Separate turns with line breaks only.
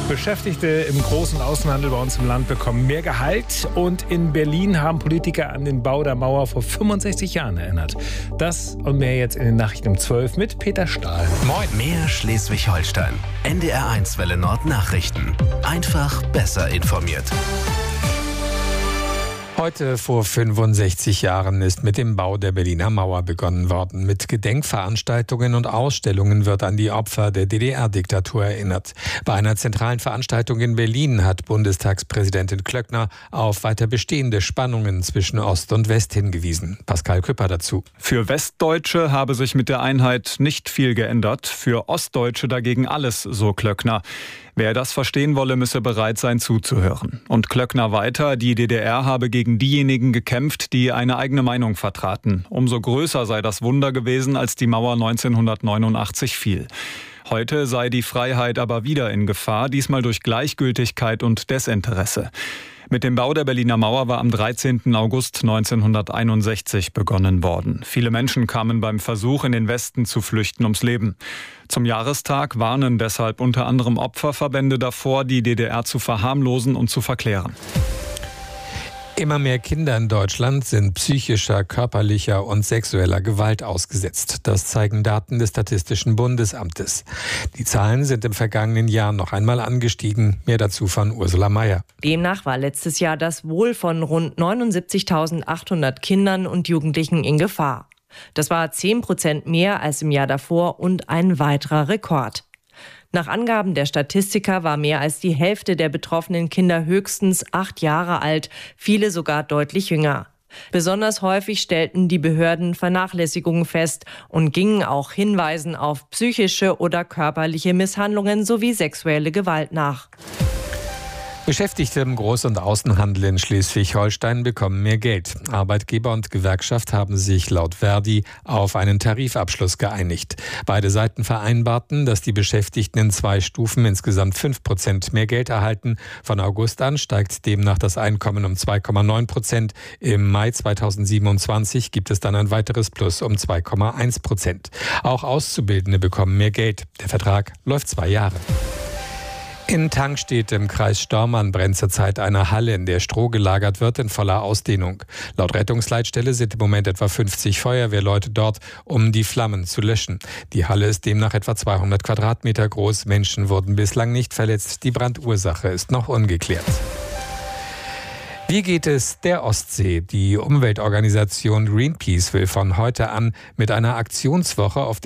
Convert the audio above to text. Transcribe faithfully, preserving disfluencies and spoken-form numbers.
Beschäftigte im großen Außenhandel bei uns im Land bekommen mehr Gehalt und in Berlin haben Politiker an den Bau der Mauer vor fünfundsechzig Jahren erinnert. Das und mehr jetzt in den Nachrichten um zwölf mit Peter Stahl.
Moin. Mehr Schleswig-Holstein. N D R eins Welle Nord Nachrichten. Einfach besser informiert.
Heute vor fünfundsechzig Jahren ist mit dem Bau der Berliner Mauer begonnen worden. Mit Gedenkveranstaltungen und Ausstellungen wird an die Opfer der D D R-Diktatur erinnert. Bei einer zentralen Veranstaltung in Berlin hat Bundestagspräsidentin Klöckner auf weiter bestehende Spannungen zwischen Ost und West hingewiesen. Pascal Küpper dazu.
Für Westdeutsche habe sich mit der Einheit nicht viel geändert, für Ostdeutsche dagegen alles, so Klöckner. Wer das verstehen wolle, müsse bereit sein zuzuhören. Und Klöckner weiter, die D D R habe gegen diejenigen gekämpft, die eine eigene Meinung vertraten. Umso größer sei das Wunder gewesen, als die Mauer neunzehnhundertneunundachtzig fiel. Heute sei die Freiheit aber wieder in Gefahr, diesmal durch Gleichgültigkeit und Desinteresse. Mit dem Bau der Berliner Mauer war am dreizehnten August neunzehnhunderteinundsechzig begonnen worden. Viele Menschen kamen beim Versuch, in den Westen zu flüchten, ums Leben. Zum Jahrestag warnen deshalb unter anderem Opferverbände davor, die D D R zu verharmlosen und zu verklären.
Immer mehr Kinder in Deutschland sind psychischer, körperlicher und sexueller Gewalt ausgesetzt. Das zeigen Daten des Statistischen Bundesamtes. Die Zahlen sind im vergangenen Jahr noch einmal angestiegen. Mehr dazu von Ursula Mayer.
Demnach war letztes Jahr das Wohl von rund neunundsiebzigtausendachthundert Kindern und Jugendlichen in Gefahr. Das war zehn Prozent mehr als im Jahr davor und ein weiterer Rekord. Nach Angaben der Statistiker war mehr als die Hälfte der betroffenen Kinder höchstens acht Jahre alt, viele sogar deutlich jünger. Besonders häufig stellten die Behörden Vernachlässigungen fest und gingen auch Hinweisen auf psychische oder körperliche Misshandlungen sowie sexuelle Gewalt nach.
Beschäftigte im Groß- und Außenhandel in Schleswig-Holstein bekommen mehr Geld. Arbeitgeber und Gewerkschaft haben sich laut Verdi auf einen Tarifabschluss geeinigt. Beide Seiten vereinbarten, dass die Beschäftigten in zwei Stufen insgesamt fünf Prozent mehr Geld erhalten. Von August an steigt demnach das Einkommen um zwei Komma neun Prozent. Im Mai zweitausendsiebenundzwanzig gibt es dann ein weiteres Plus um zwei Komma eins Prozent. Auch Auszubildende bekommen mehr Geld. Der Vertrag läuft zwei Jahre. In Tangstedt im Kreis Stormarn brennt zurzeit eine Halle, in der Stroh gelagert wird, in voller Ausdehnung. Laut Rettungsleitstelle sind im Moment etwa fünfzig Feuerwehrleute dort, um die Flammen zu löschen. Die Halle ist demnach etwa zweihundert Quadratmeter groß. Menschen wurden bislang nicht verletzt. Die Brandursache ist noch ungeklärt. Wie geht es der Ostsee? Die Umweltorganisation Greenpeace will von heute an mit einer Aktionswoche auf